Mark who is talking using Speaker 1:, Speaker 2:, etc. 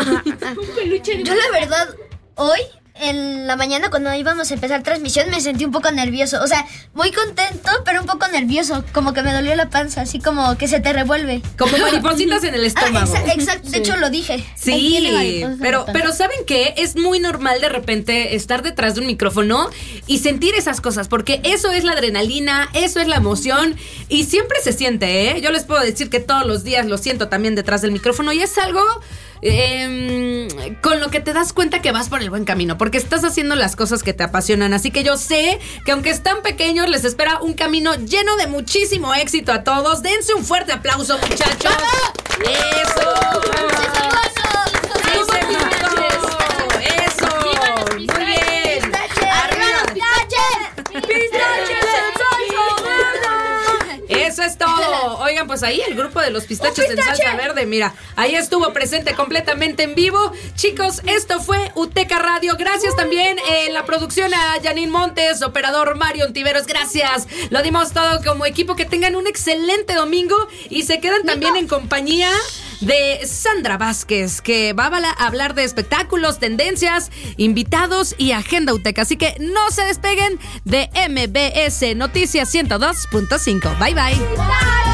Speaker 1: Un peluche de
Speaker 2: Yo la verdad, hoy, en la mañana cuando íbamos a empezar transmisión, me sentí un poco nervioso. O sea, muy contento, pero un poco nervioso. Como que me dolió la panza, así como que se te revuelve.
Speaker 3: Como maripositas en el estómago.
Speaker 2: Exacto, de hecho lo dije.
Speaker 3: Sí, pero ¿saben qué? Es muy normal de repente estar detrás de un micrófono y sentir esas cosas, porque eso es la adrenalina, eso es la emoción y siempre se siente, ¿eh? Yo les puedo decir que todos los días lo siento también detrás del micrófono y es algo con lo que te das cuenta que vas por el buen camino, porque estás haciendo las cosas que te apasionan. Así que yo sé que aunque están pequeños, les espera un camino lleno de muchísimo éxito a todos. Dense un fuerte aplauso, muchachos. ¡Eso! Muy bien. Arriba. Eso es todo. Oigan, pues ahí el grupo de los pistaches en salsa verde, mira, ahí estuvo presente completamente en vivo. Chicos, esto fue Uteca Radio. Gracias también en la producción a Janine Montes, operador Mario Ontiveros. Gracias. Lo dimos todo como equipo. Que tengan un excelente domingo y se quedan también en compañía de Sandra Vázquez, que va a hablar de espectáculos, tendencias, invitados y agenda Uteca. Así que no se despeguen de MBS Noticias 102.5. Bye, bye.